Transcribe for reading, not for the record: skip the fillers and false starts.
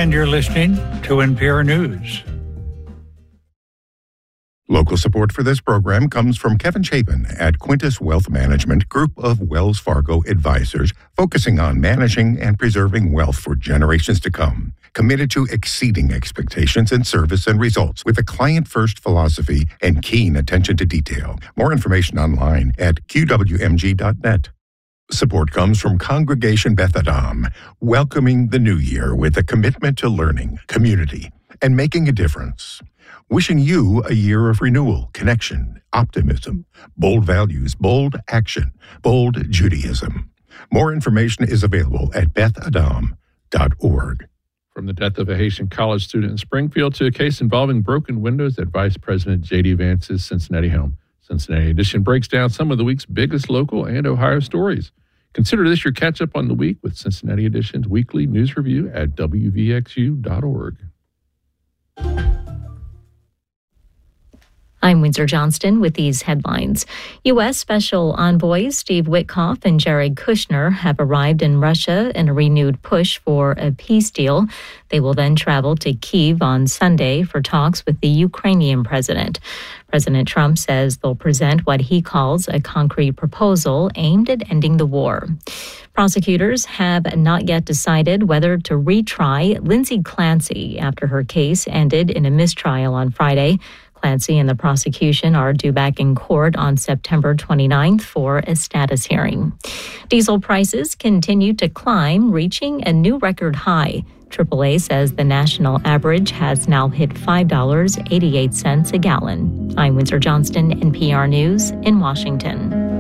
And you're listening to NPR News. Local support for this program comes from Kevin Chapin at Quintus Wealth Management, group of Wells Fargo advisors focusing on managing and preserving wealth for generations to come. Committed to exceeding expectations in service and results with a client-first philosophy and keen attention to detail. More information online at qwmg.net. Support comes from Congregation Beth Adam, welcoming the new year with a commitment to learning, community, and making a difference. Wishing you a year of renewal, connection, optimism, bold values, bold action, bold Judaism. More information is available at bethadam.org. From the death of a Haitian college student in Springfield to a case involving broken windows at Vice President J.D. Vance's Cincinnati home. Cincinnati Edition breaks down some of the week's biggest local and Ohio stories. Consider this your catch-up on the week with Cincinnati Edition's weekly news review at wvxu.org. I'm Windsor Johnston with these headlines. U.S. Special Envoys Steve Witkoff and Jared Kushner have arrived in Russia in a renewed push for a peace deal. They will then travel to Kyiv on Sunday for talks with the Ukrainian president. President Trump says they'll present what he calls a concrete proposal aimed at ending the war. Prosecutors have not yet decided whether to retry Lindsay Clancy after her case ended in a mistrial on Friday. Clancy and the prosecution are due back in court on September 29th for a status hearing. Diesel prices continue to climb, reaching a new record high. AAA says the national average has now hit $5.88 a gallon. I'm Windsor Johnston, NPR News in Washington.